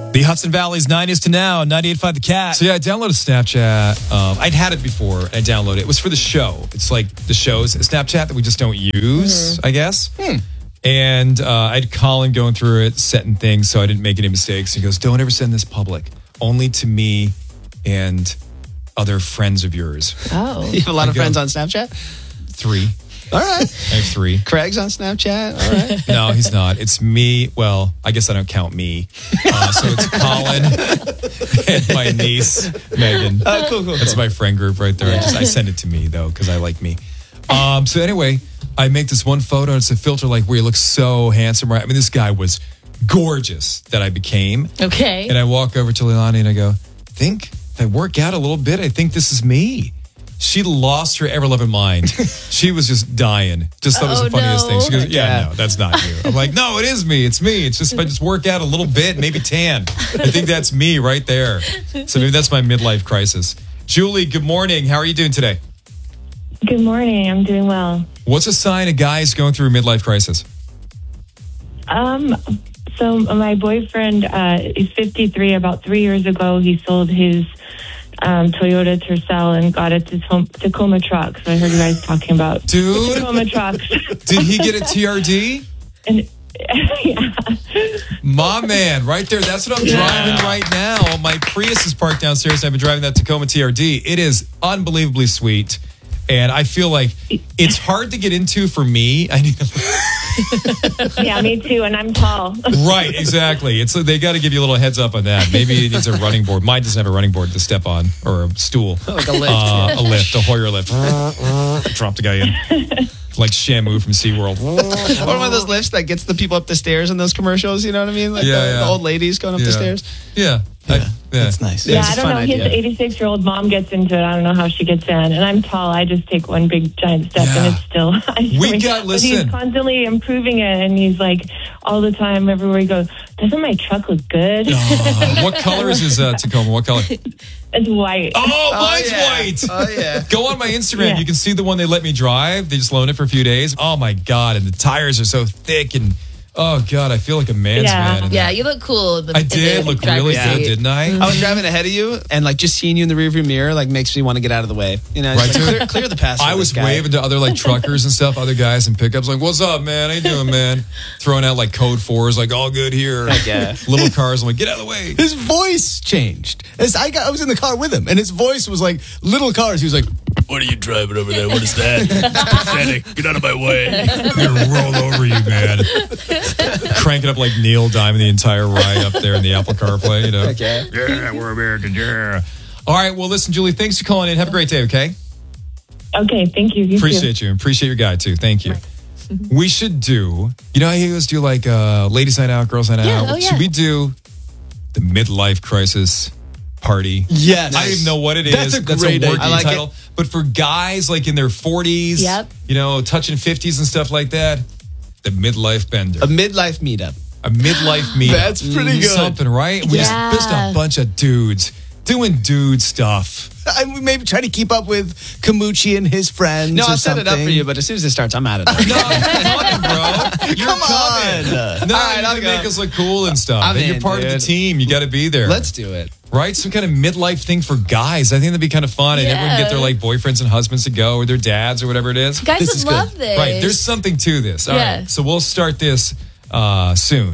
The Hudson Valley's 90s to now, 98.5 The Cat. So yeah, I downloaded Snapchat. I'd had it before, and I downloaded it. It was for the show. It's like the show's Snapchat that we just don't use, I guess. And I had Colin going through it, setting things so I didn't make any mistakes. He goes, don't ever send this public. Only to me and other friends of yours. Oh. You have a lot of friends on Snapchat? 3. All right. I have 3. Craig's on Snapchat. All right. No, he's not. It's me. Well, I guess I don't count me. So it's Colin and my niece, Megan. Oh, cool. That's my friend group right there. I send it to me, though, because I like me. So anyway, I make this one photo. And it's a filter like where you look so handsome. Right? I mean, this guy was gorgeous that I became. Okay. And I walk over to Leilani and I go, if I work out a little bit, I think this is me. She lost her ever-loving mind. She was just dying. Just thought it was the funniest thing. She goes, no, that's not you. I'm like, no, it is me. It's me. It's just if I just work out a little bit, maybe tan. I think that's me right there. So maybe that's my midlife crisis. Julie, good morning. How are you doing today? Good morning. I'm doing well. What's a sign a guy is going through a midlife crisis? So my boyfriend is 53. About 3 years ago, he sold his Toyota Tercel and got a Tacoma truck. So I heard you guys talking about Tacoma trucks. Did he get a TRD? My man, right there. That's what I'm driving right now. My Prius is parked downstairs. I've been driving that Tacoma TRD. It is unbelievably sweet. And I feel like it's hard to get into for me. I need Yeah, me too. And I'm tall. Right, exactly. It's they got to give you a little heads up on that. Maybe it needs a running board. Mine doesn't have a running board to step on or a stool. Like a lift. A lift, a Hoyer lift. Drop the guy in. Like Shamu from SeaWorld. Or one of those lifts that gets the people up the stairs in those commercials, you know what I mean? Like the old ladies going up the stairs. Yeah. That's nice. Yeah, it's I don't know. His 86-year-old mom gets into it. I don't know how she gets in. And I'm tall. I just take one big giant step and it's still... But he's constantly improving it. And he's like, all the time, everywhere he goes, doesn't my truck look good? What color is his Tacoma? What color? It's white. Oh, mine's white. Oh, yeah. Go on my Instagram. You can see the one they let me drive. They just loaned it for a few days. Oh, my God. And the tires are so thick and... Oh, God, I feel like a man's man. Yeah, you look cool. I did look really good, didn't I? I was driving ahead of you, and like just seeing you in the rearview mirror like makes me want to get out of the way. You know, right, like, clear the path. I was waving to other like truckers and stuff, other guys in pickups, like, "What's up, man? How you doing, man?" Throwing out like code 4s, like, "All good here." Yeah. Little cars, I'm like, "Get out of the way." His voice changed. I was in the car with him, and his voice was like little cars. He was like, "What are you driving over there? What is that? It's pathetic. Get out of my way." I'm gonna roll over you, man. Crank it up like Neil Diamond the entire ride up there in the Apple CarPlay, you know. Okay. Yeah, we're American, yeah. All right, well, listen, Julie, thanks for calling in. Have a great day, okay? Okay, thank you. Appreciate you. Appreciate your guy, too. Thank you. We should do, you know how you guys do like ladies night out, girls night out? Oh, Should we do the midlife crisis party? Yes. I don't even know what it is. That's a great working idea. I like title. it. But for guys like in their 40s, you know, touching 50s and stuff like that, the midlife bender. A midlife meetup. A midlife meetup. That's pretty good. Something, right? We just a bunch of dudes doing dude stuff. I maybe try to keep up with Kamuchi and his friends. No, or I've set it up something. for you, but as soon as it starts, I'm out of there. No, I'm coming, bro. You're Come coming. on. No, All right, you I'll gotta go. make us look cool and stuff. I'm And you're in, part of the dude. team. You got to be there. Let's do it. Right? Some kind of midlife thing for guys. I think that'd be kind of fun. And everyone get their like boyfriends and husbands to go or their dads or whatever it is. Guys would love this. Right. There's something to this. All right. So we'll start this soon.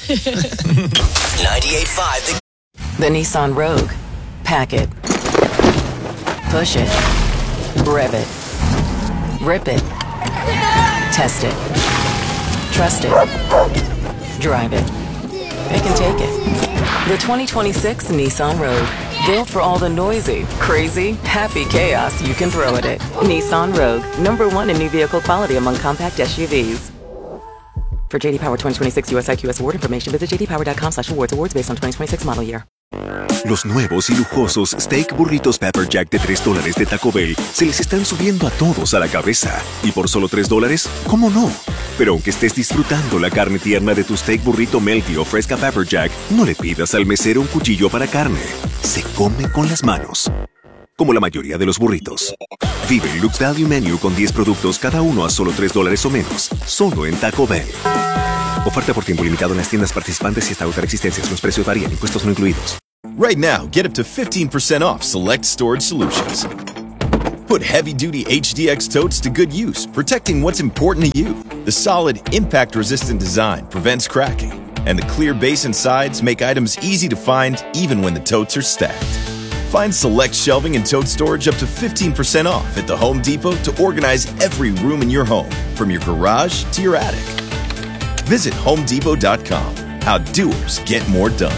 98.5 The Nissan Rogue. Pack it. Push it. Rev it. Rip it. Test it. Trust it. Drive it. It can take it. The 2026 Nissan Rogue. Built for all the noisy, crazy, happy chaos you can throw at it. Nissan Rogue. #1 in new vehicle quality among compact SUVs. For JD Power 2026 US IQS award information, visit jdpower.com/awards. Awards based on 2026 model year. Los nuevos y lujosos Steak Burritos Pepper Jack de $3 de Taco Bell se les están subiendo a todos a la cabeza. Y por solo $3, ¿cómo no? Pero aunque estés disfrutando la carne tierna de tu Steak Burrito Melty o Fresca Pepper Jack, no le pidas al mesero un cuchillo para carne. Se come con las manos. Como la mayoría de los burritos. Vive el Lux Value Menu con 10 productos cada uno a solo $3 o menos. Solo en Taco Bell. Oferta por tiempo limitado en las tiendas participantes y hasta agotar existencias. Los precios varían, impuestos no incluidos. Right now, get up to 15% off select storage solutions. Put heavy-duty HDX totes to good use, protecting what's important to you. The solid, impact-resistant design prevents cracking, and the clear base and sides make items easy to find even when the totes are stacked. Find select shelving and tote storage up to 15% off at the Home Depot to organize every room in your home, from your garage to your attic. Visit HomeDepot.com. How doers get more done.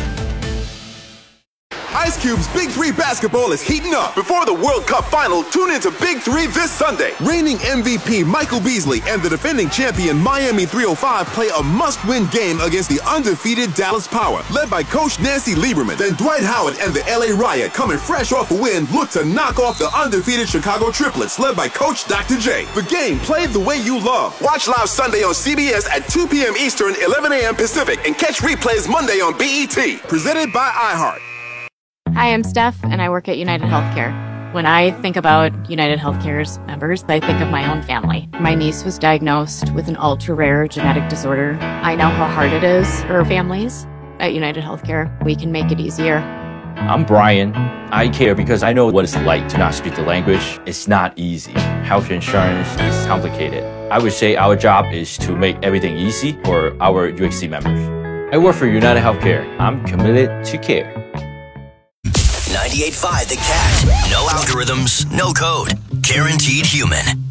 Ice Cube's Big 3 basketball is heating up. Before the World Cup final, tune into Big 3 this Sunday. Reigning MVP Michael Beasley and the defending champion Miami 305 play a must-win game against the undefeated Dallas Power, led by Coach Nancy Lieberman. Then Dwight Howard and the LA Riot, coming fresh off a win, look to knock off the undefeated Chicago Triplets, led by Coach Dr. J. The game played the way you love. Watch live Sunday on CBS at 2 p.m. Eastern, 11 a.m. Pacific, and catch replays Monday on BET. Presented by iHeart. Hi, I'm Steph, and I work at United Healthcare. When I think about United Healthcare's members, I think of my own family. My niece was diagnosed with an ultra-rare genetic disorder. I know how hard it is for families. At United Healthcare, we can make it easier. I'm Brian. I care because I know what it's like to not speak the language. It's not easy. Health insurance is complicated. I would say our job is to make everything easy for our UHC members. I work for United Healthcare. I'm committed to care. 98.5 The Cat. No algorithms, no code. Guaranteed human.